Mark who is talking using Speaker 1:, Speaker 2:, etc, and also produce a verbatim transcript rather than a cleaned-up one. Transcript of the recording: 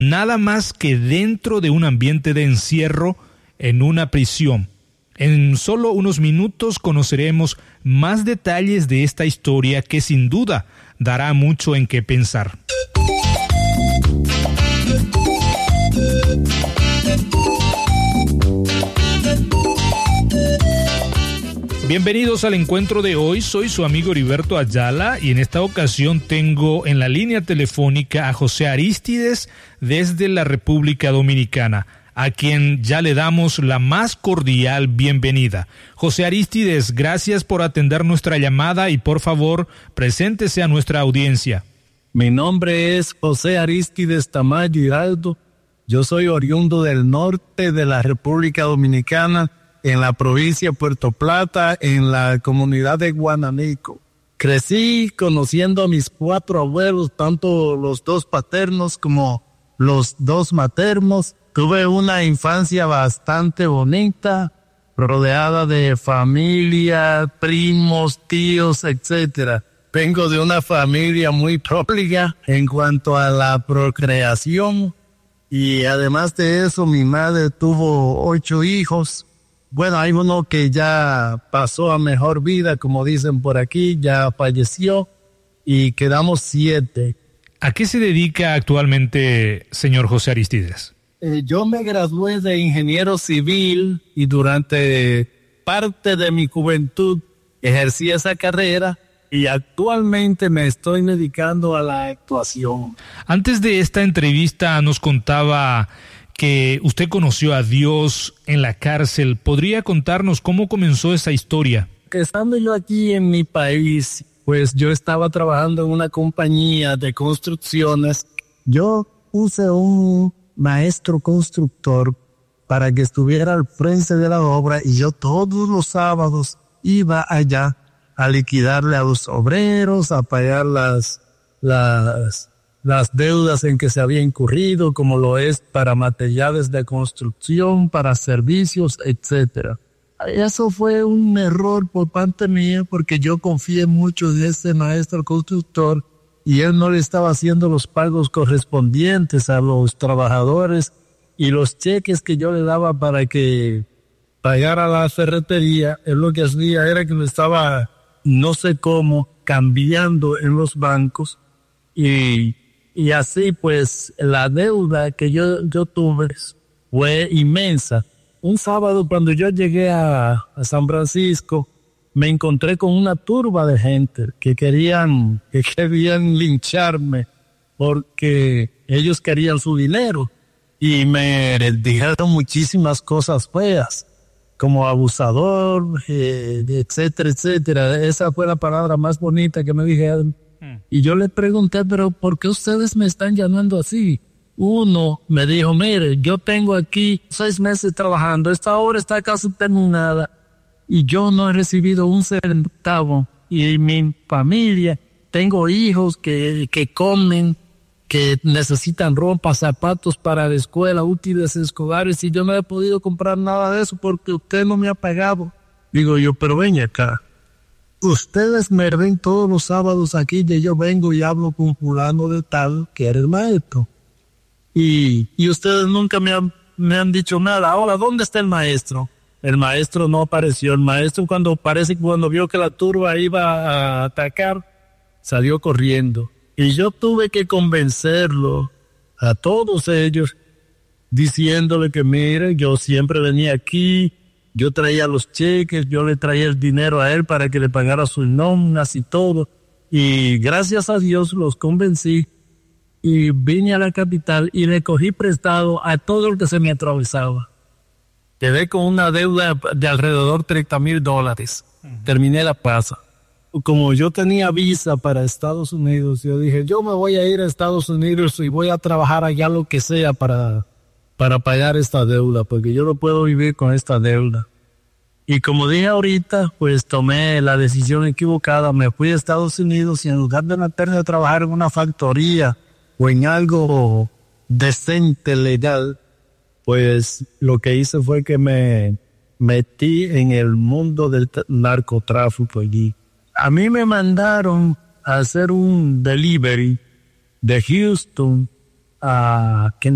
Speaker 1: nada más que dentro de un ambiente de encierro en una prisión. En solo unos minutos conoceremos más detalles de esta historia que sin duda dará mucho en qué pensar. Bienvenidos al encuentro de hoy, soy su amigo Heriberto Ayala y en esta ocasión tengo en la línea telefónica a José Arístides desde la República Dominicana, a quien ya le damos la más cordial bienvenida. José Arístides, gracias por atender nuestra llamada y por favor, preséntese a nuestra audiencia.
Speaker 2: Mi nombre es José Arístides Tamayo Hiraldo, yo soy oriundo del norte de la República Dominicana, en la provincia de Puerto Plata, en la comunidad de Guananico. Crecí conociendo a mis cuatro abuelos, tanto los dos paternos como los dos maternos. Tuve una infancia bastante bonita, rodeada de familia, primos, tíos, etcétera. Vengo de una familia muy próliga en cuanto a la procreación y además de eso mi madre tuvo ocho hijos. Bueno, hay uno que ya pasó a mejor vida, como dicen por aquí, ya falleció y quedamos siete.
Speaker 1: ¿A qué se dedica actualmente, señor José Arístides?
Speaker 2: Eh, yo me gradué de ingeniero civil y durante parte de mi juventud ejercí esa carrera y actualmente me estoy dedicando a la actuación. Antes de esta entrevista nos contaba que usted conoció a Dios en la cárcel. ¿Podría contarnos cómo comenzó esa historia? Estando yo aquí en mi país, pues yo estaba trabajando en una compañía de construcciones. Yo puse un maestro constructor para que estuviera al frente de la obra y yo todos los sábados iba allá a liquidarle a los obreros, a pagar las, las, las deudas en que se había incurrido, como lo es para materiales de construcción, para servicios, etcétera. Eso fue un error por parte mía porque yo confié mucho en este maestro constructor y él no le estaba haciendo los pagos correspondientes a los trabajadores y los cheques que yo le daba para que pagara la ferretería, él lo que hacía era que lo estaba, no sé cómo, cambiando en los bancos y, y así pues la deuda que yo, yo tuve fue inmensa. Un sábado cuando yo llegué a, a San Francisco, me encontré con una turba de gente que querían, que querían lincharme porque ellos querían su dinero y me dijeron muchísimas cosas feas, como abusador, eh, etcétera, etcétera. Esa fue la palabra más bonita que me dijeron. Hmm. Y yo le pregunté, pero ¿por qué ustedes me están llamando así? Uno me dijo, mire, yo tengo aquí seis meses trabajando, esta obra está casi terminada y yo no he recibido un centavo y mi familia, tengo hijos que, que comen, que necesitan ropa, zapatos para la escuela, útiles escolares y yo no he podido comprar nada de eso porque usted no me ha pagado. Digo yo, pero ven acá, ustedes me ven todos los sábados aquí y yo vengo y hablo con fulano de tal que eres maestro. Y, y ustedes nunca me han, me han dicho nada. Ahora, ¿dónde está el maestro? El maestro no apareció. El maestro cuando parece que cuando vio que la turba iba a atacar, salió corriendo. Y yo tuve que convencerlo a todos ellos, diciéndole que mire, yo siempre venía aquí, yo traía los cheques, yo le traía el dinero a él para que le pagara sus nóminas y todo. Y gracias a Dios los convencí. Y vine a la capital y le cogí prestado a todo el que se me atravesaba. Quedé con una deuda de alrededor de treinta mil dólares. Uh-huh. Terminé la plaza. Como yo tenía visa para Estados Unidos, yo dije, yo me voy a ir a Estados Unidos y voy a trabajar allá lo que sea para, para pagar esta deuda, porque yo no puedo vivir con esta deuda. Y como dije ahorita, pues tomé la decisión equivocada. Me fui a Estados Unidos y en lugar de meterme a trabajar en una factoría o en algo decente, legal, pues lo que hice fue que me metí en el mundo del narcotráfico allí. A mí me mandaron a hacer un delivery de Houston a